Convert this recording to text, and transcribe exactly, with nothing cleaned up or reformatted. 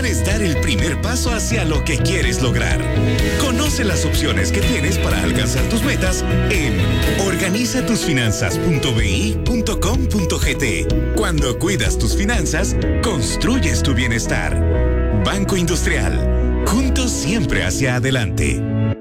puedes dar el primer paso hacia lo que quieres lograr. Conoce las opciones que tienes para alcanzar tus metas en organiza tus finanzas punto b i punto com punto g t. Cuando cuidas tus finanzas, construyes tu bienestar. Banco Industrial. Juntos siempre hacia adelante.